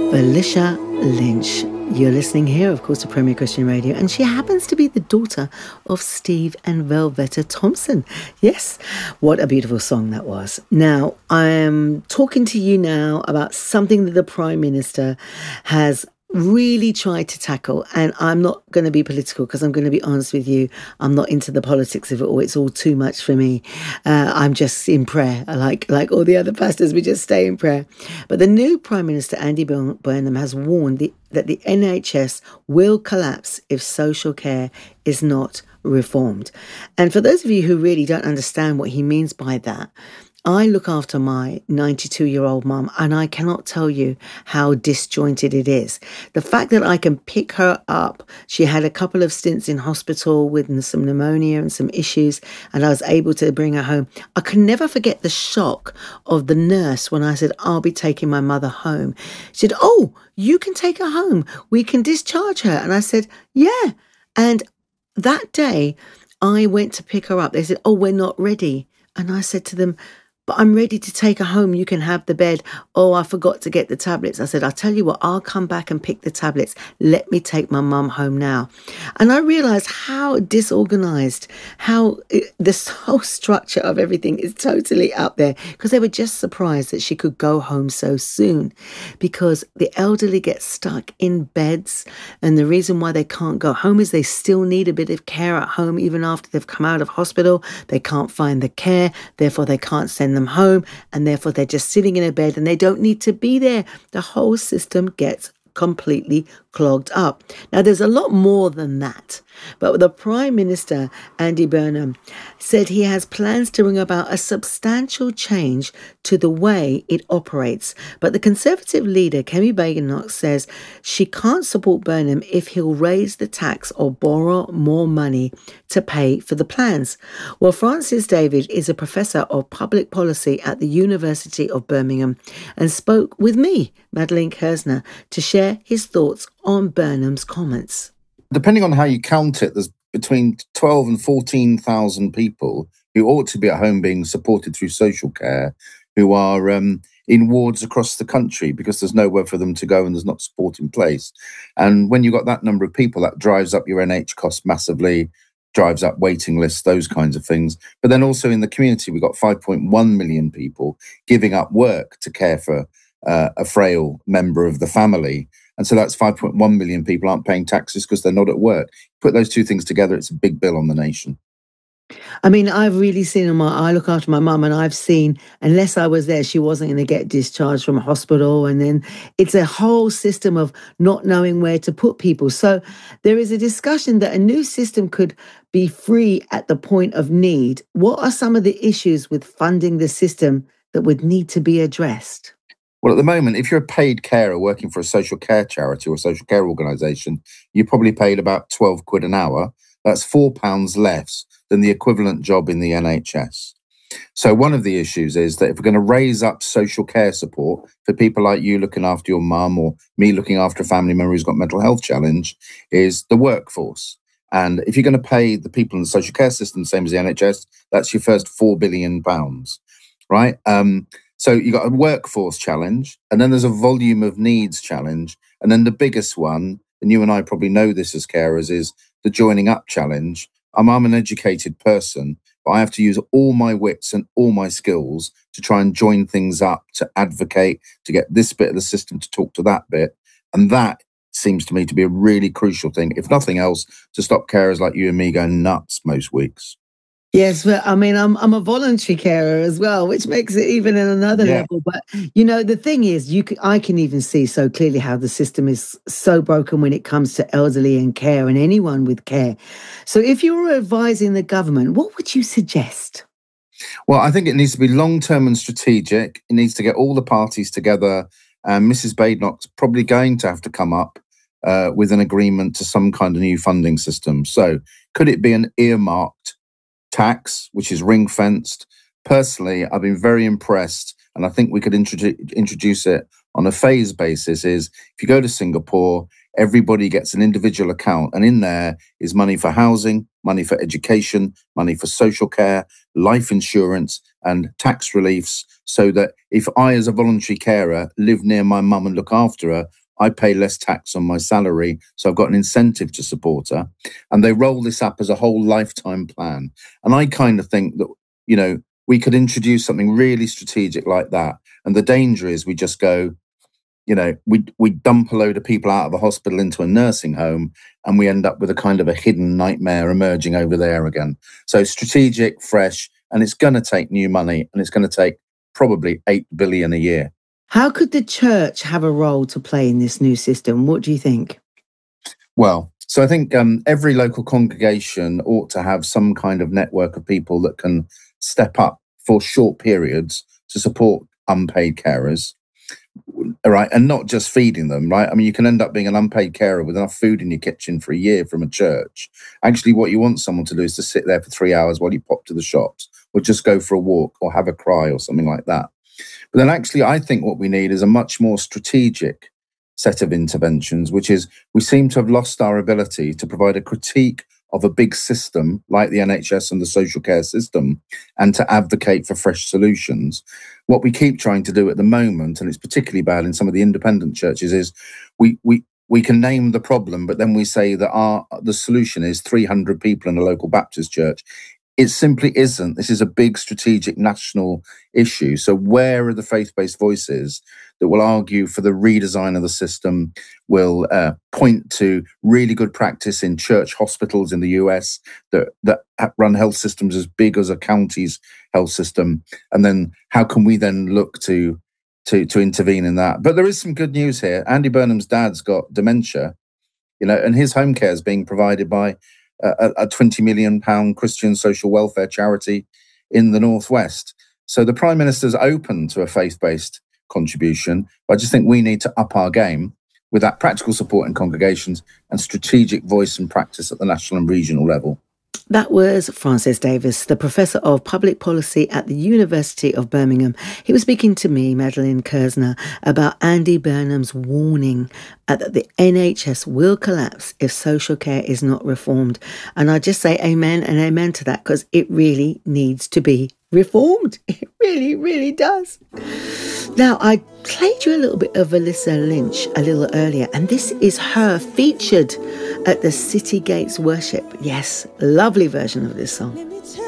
Felicia Lynch. You're listening here, of course, to Premier Christian Radio, and she happens to be the daughter of Steve and Velveta Thompson. Yes, what a beautiful song that was. Now, I am talking to you now about something that the Prime Minister has really tried to tackle, and I'm not going to be political because I'm going to be honest with you, I'm not into the politics of it all. It's all too much for me. I'm just in prayer. Like all the other pastors, we just stay in prayer. But the new Prime Minister, Andy Burnham, has warned that the NHS will collapse if social care is not reformed. And for those of you who really don't understand what he means by that, I look after my 92-year-old mum, and I cannot tell you how disjointed it is. The fact that I can pick her up, she had a couple of stints in hospital with some pneumonia and some issues, and I was able to bring her home. I can never forget the shock of the nurse when I said, I'll be taking my mother home. She said, oh, you can take her home. We can discharge her. And I said, yeah. And that day, I went to pick her up. They said, oh, we're not ready. And I said to them, but I'm ready to take her home. You can have the bed. Oh, I forgot to get the tablets. I said, I'll tell you what, I'll come back and pick the tablets. Let me take my mum home now. And I realised how disorganised, this whole structure of everything is totally out there, because they were just surprised that she could go home so soon, because the elderly get stuck in beds. And the reason why they can't go home is they still need a bit of care at home. Even after they've come out of hospital, they can't find the care. Therefore, they can't send them home, and therefore they're just sitting in a bed and they don't need to be there. The whole system gets completely clogged up. Now, there's a lot more than that, but the Prime Minister, Andy Burnham, said he has plans to bring about a substantial change to the way it operates. But the Conservative leader, Kemi Badenoch, says she can't support Burnham if he'll raise the tax or borrow more money to pay for the plans. Well, Francis David is a professor of public policy at the University of Birmingham and spoke with me, Madeleine Kersner, to share his thoughts on Burnham's comments. Depending on how you count it, there's between 12 and 14,000 people who ought to be at home being supported through social care, who are in wards across the country because there's nowhere for them to go and there's not support in place. And when you've got that number of people, that drives up your NH costs massively, drives up waiting lists, those kinds of things. But then also in the community, we've got 5.1 million people giving up work to care for a frail member of the family. And so that's 5.1 million people aren't paying taxes because they're not at work. Put those two things together, it's a big bill on the nation. I mean, I've really seen I look after my mum, and I've seen, unless I was there, she wasn't going to get discharged from a hospital. And then it's a whole system of not knowing where to put people. So there is a discussion that a new system could be free at the point of need. What are some of the issues with funding the system that would need to be addressed? Well, at the moment, if you're a paid carer working for a social care charity or a social care organisation, you're probably paid about 12 quid an hour. That's £4 less than the equivalent job in the NHS. So one of the issues is that if we're going to raise up social care support for people like you looking after your mum or me looking after a family member who's got a mental health challenge, is the workforce. And if you're going to pay the people in the social care system the same as the NHS, that's your first £4 billion, right? So you've got a workforce challenge, and then there's a volume of needs challenge. And then the biggest one, and you and I probably know this as carers, is the joining up challenge. I'm an educated person, but I have to use all my wits and all my skills to try and join things up, to advocate, to get this bit of the system to talk to that bit. And that seems to me to be a really crucial thing, if nothing else, to stop carers like you and me going nuts most weeks. Yes, but I mean, I'm a voluntary carer as well, which makes it even in another level. But, you know, the thing is, I can even see so clearly how the system is so broken when it comes to elderly and care and anyone with care. So if you were advising the government, what would you suggest? Well, I think it needs to be long-term and strategic. It needs to get all the parties together. And Mrs. Badenoch's probably going to have to come up with an agreement to some kind of new funding system. So could it be an earmarked tax, which is ring-fenced? Personally, I've been very impressed, and I think we could introduce it on a phase basis, is if you go to Singapore, everybody gets an individual account, and in there is money for housing, money for education, money for social care, life insurance, and tax reliefs, so that if I, as a voluntary carer, live near my mum and look after her, I pay less tax on my salary, so I've got an incentive to support her. And they roll this up as a whole lifetime plan. And I kind of think that, we could introduce something really strategic like that. And the danger is we just go, we dump a load of people out of the hospital into a nursing home, and we end up with a kind of a hidden nightmare emerging over there again. So strategic, fresh, and it's going to take new money, and it's going to take probably 8 billion a year. How could the church have a role to play in this new system? What do you think? Well, so I think every local congregation ought to have some kind of network of people that can step up for short periods to support unpaid carers, right? And not just feeding them, right? I mean, you can end up being an unpaid carer with enough food in your kitchen for a year from a church. Actually, what you want someone to do is to sit there for 3 hours while you pop to the shops, or just go for a walk, or have a cry, or something like that. But then actually, I think what we need is a much more strategic set of interventions, which is we seem to have lost our ability to provide a critique of a big system like the NHS and the social care system, and to advocate for fresh solutions. What we keep trying to do at the moment, and it's particularly bad in some of the independent churches, is we can name the problem, but then we say that the solution is 300 people in a local Baptist church. It simply isn't. This is a big strategic national issue. So where are the faith-based voices that will argue for the redesign of the system, will point to really good practice in church hospitals in the US that run health systems as big as a county's health system? And then how can we then look to intervene in that? But there is some good news here. Andy Burnham's dad's got dementia, and his home care is being provided by a £20 million Christian social welfare charity in the Northwest. So the Prime Minister's open to a faith-based contribution, but I just think we need to up our game with that practical support in congregations and strategic voice and practice at the national and regional level. That was Francis Davis, the Professor of Public Policy at the University of Birmingham. He was speaking to me, Madeleine Kersner, about Andy Burnham's warning that the NHS will collapse if social care is not reformed. And I just say amen and amen to that, because it really needs to be reformed. It really, really does. Now, I played you a little bit of Alyssa Lynch a little earlier, and this is her featured at the City Gates Worship. Yes, lovely version of this song.